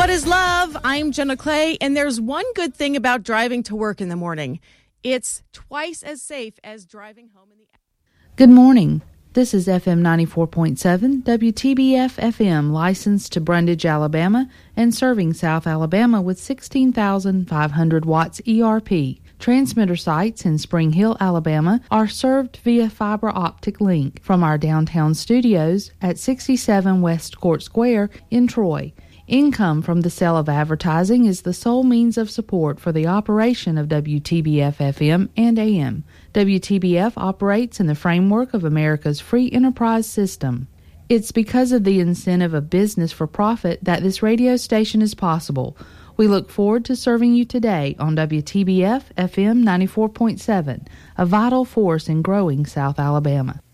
What is love? I'm Jenna Clay, and there's one good thing about driving to work in the morning. It's twice as safe as driving home in the afternoon. Good morning. This is FM 94.7 WTBF FM, licensed to Brundage, Alabama, and serving South Alabama with 16,500 watts ERP. Transmitter sites in Spring Hill, Alabama are served via fiber optic link from our downtown studios at 67 West Court Square in Troy. Income from the sale of advertising is the sole means of support for the operation of WTBF FM and AM. WTBF operates in the framework of America's free enterprise system. It's because of the incentive of business for profit that this radio station is possible. We look forward to serving you today on WTBF FM 94.7, a vital force in growing South Alabama.